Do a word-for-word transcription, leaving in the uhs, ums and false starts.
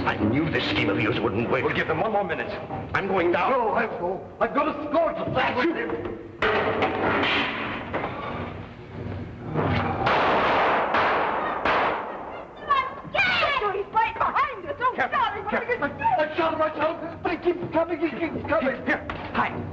I knew this scheme of yours wouldn't work. We'll give them one more minute. I'm going down. No, I'll go. I've got a score to settle with him. He's right behind us. Oh, Captain, God, Captain, I shot him, I shot him, but he keeps coming, he keeps coming. Here, here. Hi.